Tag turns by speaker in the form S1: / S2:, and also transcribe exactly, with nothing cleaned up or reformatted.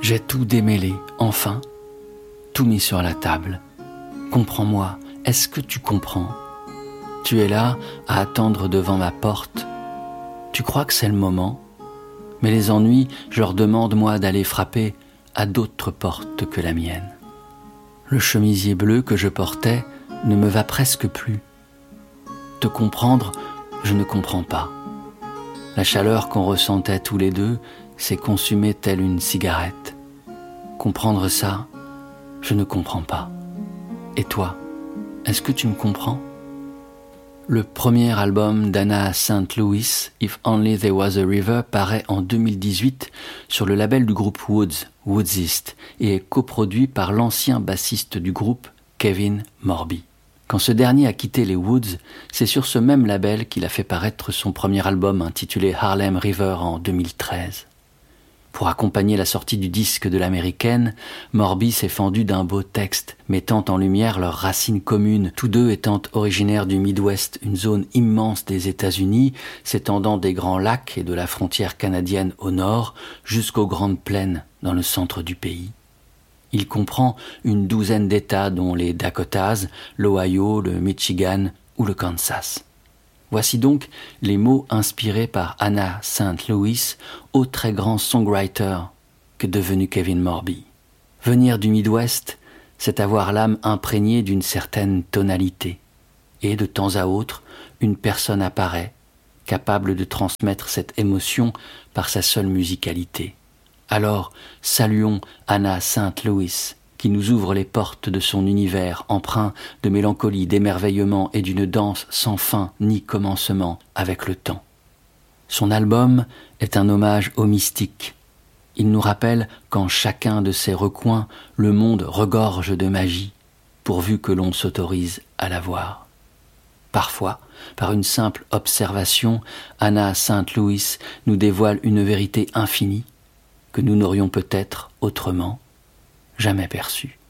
S1: J'ai tout démêlé, enfin, tout mis sur la table. Comprends-moi, est-ce que tu comprends ? Tu es là, à attendre devant ma porte. Tu crois que c'est le moment ? Mais les ennuis, je leur demande, moi, d'aller frapper à d'autres portes que la mienne. Le chemisier bleu que je portais ne me va presque plus. Te comprendre, je ne comprends pas. La chaleur qu'on ressentait tous les deux s'est consumée telle une cigarette. Comprendre ça, je ne comprends pas. Et toi, est-ce que tu me comprends ? Le premier album d'Anna Saint Louis, If Only There Was a River, paraît en deux mille dix-huit sur le label du groupe Woods, Woodsist, et est coproduit par l'ancien bassiste du groupe, Kevin Morby. Quand ce dernier a quitté les Woods, c'est sur ce même label qu'il a fait paraître son premier album intitulé Harlem River en deux mille treize. Pour accompagner la sortie du disque de l'américaine, Morby s'est fendu d'un beau texte, mettant en lumière leurs racines communes, tous deux étant originaires du Midwest, une zone immense des États-Unis, s'étendant des Grands Lacs et de la frontière canadienne au nord, jusqu'aux Grandes Plaines dans le centre du pays. Il comprend une douzaine d'États dont les Dakotas, l'Ohio, le Michigan ou le Kansas. Voici donc les mots inspirés par Anna Saint Louis au très grand songwriter que devenu Kevin Morby. Venir du Midwest, c'est avoir l'âme imprégnée d'une certaine tonalité. Et de temps à autre, une personne apparaît, capable de transmettre cette émotion par sa seule musicalité. Alors, saluons Anna Saint Louis, qui nous ouvre les portes de son univers empreint de mélancolie, d'émerveillement et d'une danse sans fin ni commencement avec le temps. Son album est un hommage au mystique. Il nous rappelle qu'en chacun de ses recoins, le monde regorge de magie, pourvu que l'on s'autorise à la voir. Parfois, par une simple observation, Anna Saint Louis nous dévoile une vérité infinie que nous n'aurions peut-être autrement jamais perçue.